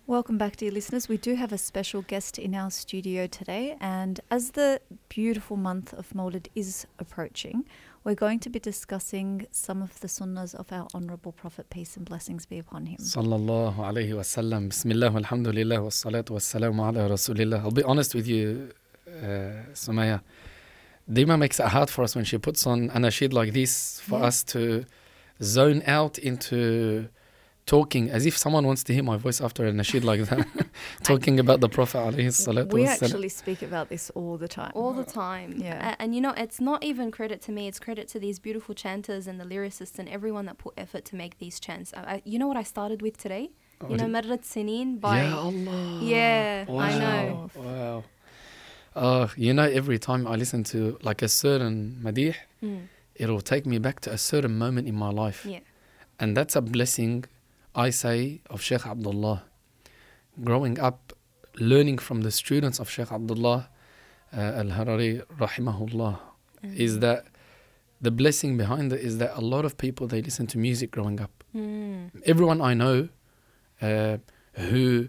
Welcome back, dear listeners. We do have a special guest in our studio today, and as the beautiful month of Mawlid is approaching, we're going to be discussing some of the sunnahs of our honourable Prophet, peace and blessings be upon him. Sallallahu alayhi wa sallam. Bismillah, alhamdulillah, wa salatu wa salamu ala rasulillah. I'll be honest with you, Sumaya. Dima makes it hard for us when she puts on a nasheed like this for us to zone out into talking as if someone wants to hear my voice after a nasheed like that. Talking about the Prophet alayhi salatu We wa sallam. actually speak about this all the time. All the time. Yeah. And you know, it's not even credit to me, it's credit to these beautiful chanters and the lyricists and everyone that put effort to make these chants. You know what I started with today? You know, Marrat Sinin by... Ya Allah. Yeah, Wow. I know. Wow. You know, every time I listen to like a certain madih, it'll take me back to a certain moment in my life. Yeah. And that's a blessing, I say, of Sheikh Abdullah. Growing up, learning from the students of Sheikh Abdullah Al-Harari, rahimahullah, is that the blessing behind it is that a lot of people, they listen to music growing up. Everyone I know who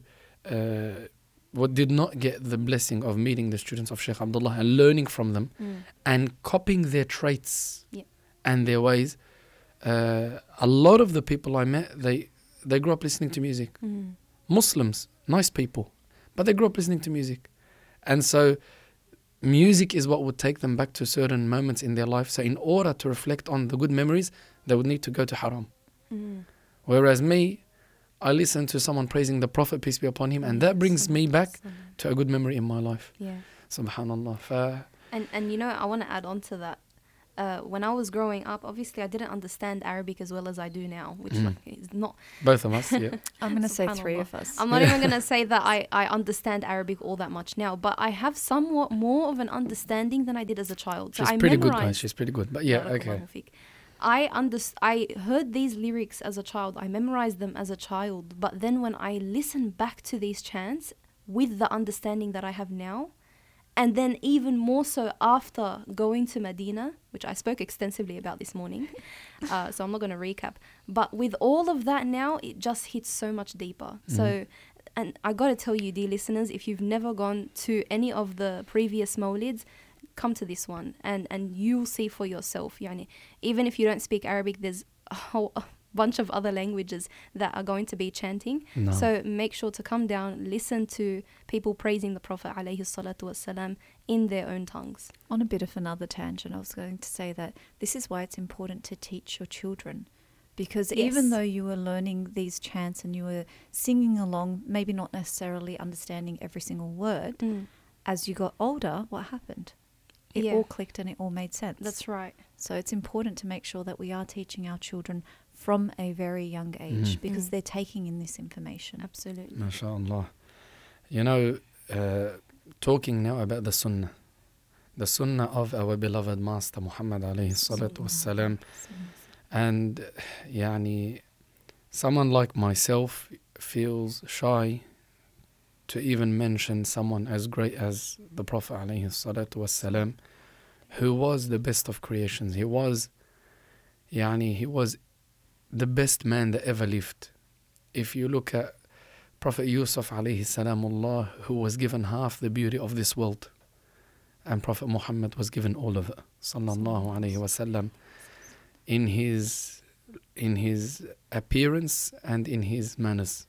did not get the blessing of meeting the students of Sheikh Abdullah and learning from them and copying their traits and their ways, a lot of the people I met, they grew up listening to music. Muslims, nice people, but they grew up listening to music. And so music is what would take them back to certain moments in their life. So in order to reflect on the good memories, they would need to go to haram. Whereas me, I listen to someone praising the Prophet, peace be upon him, and that brings me back to a good memory in my life. Yeah. Subhanallah. And you know, I want to add on to that. When I was growing up, obviously I didn't understand Arabic as well as I do now, which like, is not... Both of us, yeah. I'm going to say three of us. I'm not even going to say that I understand Arabic all that much now, but I have somewhat more of an understanding than I did as a child. So She's pretty good, guys. She's pretty good. But yeah, okay. I heard these lyrics as a child. I memorized them as a child. But then when I listen back to these chants with the understanding that I have now, and then even more so after going to Medina, which I spoke extensively about this morning, so I'm not going to recap. But with all of that now, it just hits so much deeper. So, and I got to tell you, dear listeners, if you've never gone to any of the previous Mawlids, come to this one and you'll see for yourself. Yani, even if you don't speak Arabic, there's a whole bunch of other languages that are going to be chanting. No. So make sure to come down, listen to people praising the Prophet alayhi salatu wasalam in their own tongues. On a bit of another tangent, I was going to say that this is why it's important to teach your children. Because even though you were learning these chants and you were singing along, maybe not necessarily understanding every single word, as you got older, what happened? It all clicked and it all made sense. That's right. So it's important to make sure that we are teaching our children from a very young age because they're taking in this information. Absolutely. MashaAllah. You know, talking now about the sunnah of our beloved Master Muhammad alayhi salatu wassalam. And yani, someone like myself feels shy to even mention someone as great as the Prophet alayhi salatu wassalam, who was the best of creations. He was the best man that ever lived. If you look at Prophet Yusuf alayhi salamullah, who was given half the beauty of this world, and Prophet Muhammad was given all of it, sallallahu alayhi wasallam, in his appearance and in his manners.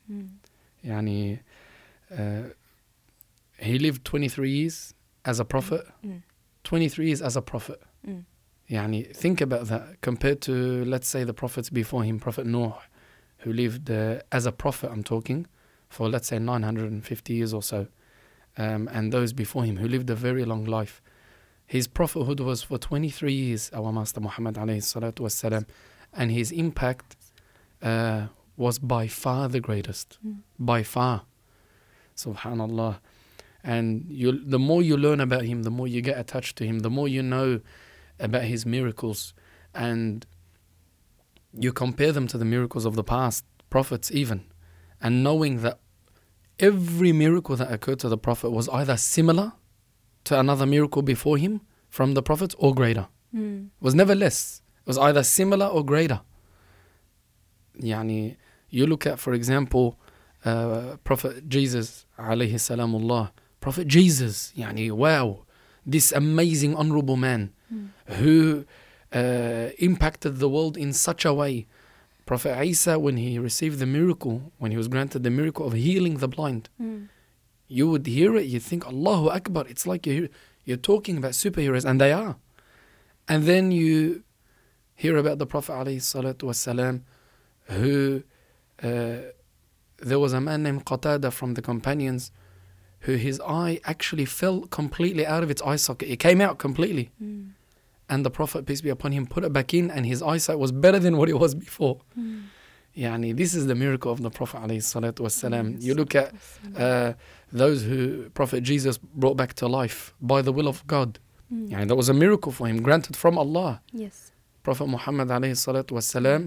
He lived 23 years as a prophet. 23 years as a prophet. Think about that compared to, let's say, the prophets before him, Prophet Noah, who lived as a prophet, I'm talking, for let's say 950 years or so, and those before him who lived a very long life. His prophethood was for 23 years, our Master Muhammad alayhi salatu wassalam, and his impact was by far the greatest, by far. Subhanallah. And the more you learn about him, the more you get attached to him, the more you know about his miracles, and you compare them to the miracles of the past prophets even, and knowing that every miracle that occurred to the Prophet was either similar to another miracle before him from the prophets or greater. It was never less. It was either similar or greater. You look at, for example, Prophet Jesus alayhi salamullah. Prophet Jesus, yani wow, this amazing honorable man who impacted the world in such a way. Prophet Isa, when he received the miracle, when he was granted the miracle of healing the blind, you would hear it, you think, Allahu Akbar, it's like you're talking about superheroes, and they are. And then you hear about the Prophet ﷺ, who there was a man named Qatada from the companions who his eye actually fell completely out of its eye socket. It came out completely. And the Prophet, peace be upon him, put it back in, and his eyesight was better than what it was before. Yani, this is the miracle of the Prophet ﷺ. You look at those who Prophet Jesus brought back to life by the will of God. Yani, that was a miracle for him, granted from Allah. Yes. Prophet Muhammad ﷺ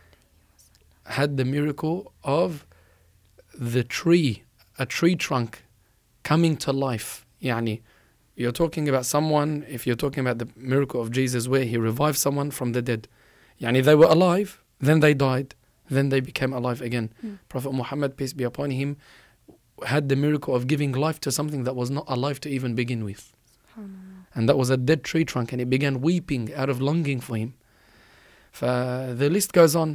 had the miracle of the tree, a tree trunk coming to life. Yani, you're talking about someone, if you're talking about the miracle of Jesus where he revived someone from the dead. Yani, they were alive, then they died, then they became alive again. Prophet Muhammad, peace be upon him, had the miracle of giving life to something that was not alive to even begin with. And that was a dead tree trunk, and it began weeping out of longing for him. The list goes on.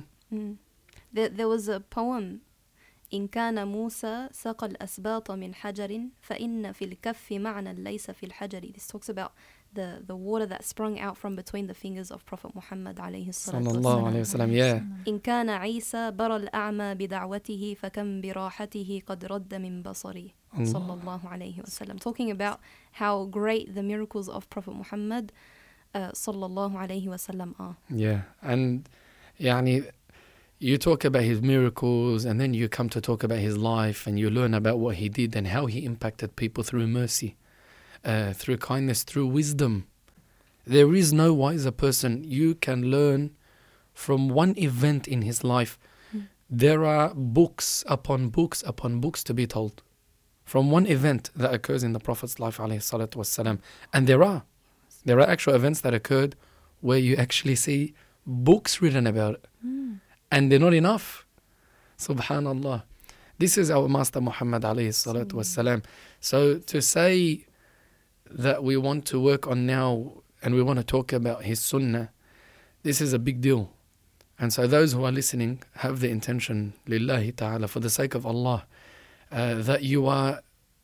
There was a poem. إن كان موسى سقى الأسباط من حجر فإن في الكف معنى ليس في الحجر. This talks about the water that sprung out from between the fingers of Prophet Muhammad عليه الصلاة والسلام. Yeah. إن كان عيسى برى الأعمى بدعوته فكم براحته قد رد من بصري صلى الله عليه وسلم. Talking about how great the miracles of Prophet Muhammad صلى الله عليه وسلم are. Yeah, and يعني, you talk about his miracles, and then you come to talk about his life, and you learn about what he did and how he impacted people through mercy, through kindness, through wisdom. There is no wiser person. You can learn from one event in his life. There are books upon books upon books to be told from one event that occurs in the Prophet's life, alayhi salatu wassalam. And there are actual events that occurred where you actually see books written about it. And they're not enough. Subhanallah. This is our Master Muhammad alayhi salatu wassalam. So to say that we want to work on now and we want to talk about his sunnah, this is a big deal. And so those who are listening have the intention, lillahi ta'ala, for the sake of Allah, that you are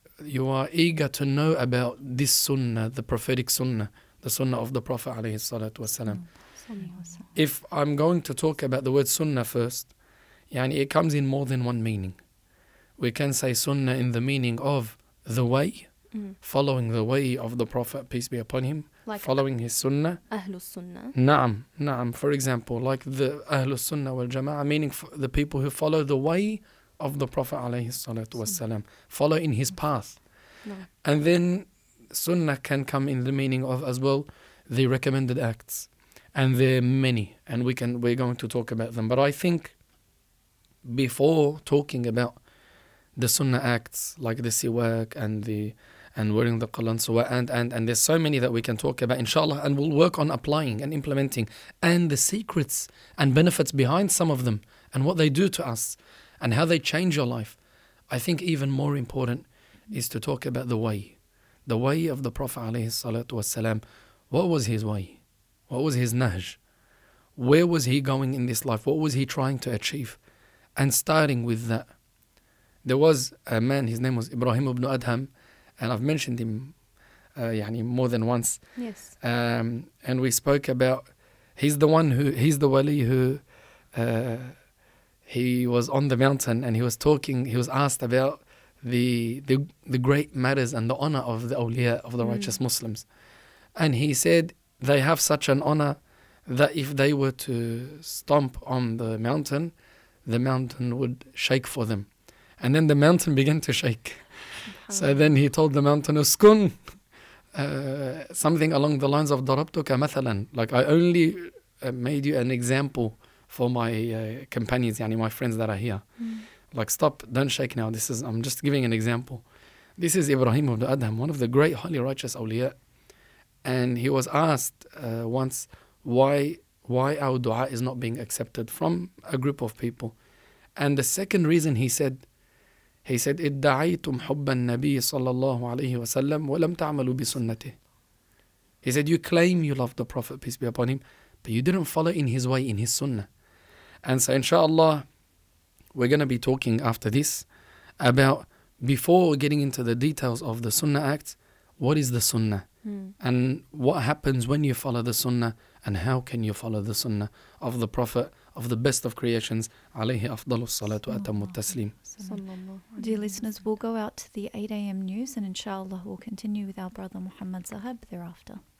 eager to know about this sunnah, the prophetic sunnah, the sunnah of the Prophet alayhi salatu wassalam. If I'm going to talk about the word sunnah first, yani, it comes in more than one meaning. We can say sunnah in the meaning of the way, following the way of the Prophet, peace be upon him, like following his sunnah. Ahlus Sunnah. Na'am. For example, like the Ahlus Sunnah wal Jama'ah, meaning the people who follow the way of the Prophet alayhi salatu wassalam, follow in his path. No. And then sunnah can come in the meaning of as well the recommended acts. And there are many, and we're going to talk about them. But I think before talking about the sunnah acts like the siwak and wearing the qalansuwa and there's so many that we can talk about, inshallah, and we'll work on applying and implementing, and the secrets and benefits behind some of them and what they do to us and how they change your life. I think even more important is to talk about the way of the Prophet alayhi salatu wassalam. What was his way? What was his nahj? Where was he going in this life? What was he trying to achieve? And starting with that, there was a man, his name was Ibrahim ibn Adham, and I've mentioned him more than once. Yes. And we spoke about, he's the wali who he was on the mountain and he was asked about the great matters and the honor of the awliya, of the righteous Muslims. And he said, they have such an honor that if they were to stomp on the mountain would shake for them. And then the mountain began to shake. So then he told the mountain, uskun, something along the lines of darabtuka mathalan, like I only made you an example for my companions, my friends that are here. Like, stop, don't shake now. I'm just giving an example. This is Ibrahim ibn Adham, one of the great highly righteous awliya. And he was asked once why our dua is not being accepted from a group of people. And the second reason he said He said, ادعيتم حب النبي صلى الله عليه وسلم ولم تعملوا بسنته. He said, you claim you love the Prophet, peace be upon him, but you didn't follow in his way, in his sunnah. And so inshallah, we're going to be talking after this about, before getting into the details of the Sunnah Act, what is the Sunnah? And what happens when you follow the Sunnah, and how can you follow the Sunnah of the Prophet, of the best of creations, alayhi afdalus salatu wa atammu taslim. Dear listeners, we'll go out to the 8 a.m. news, and inshallah we'll continue with our brother Muhammad Zahab thereafter.